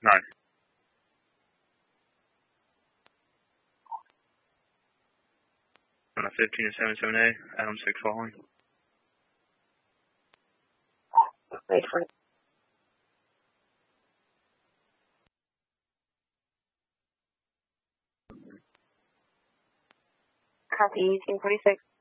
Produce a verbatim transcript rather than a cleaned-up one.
nine. On a fifteen to seven seven A, Adam six following. Wait for it. Copy, team forty-six.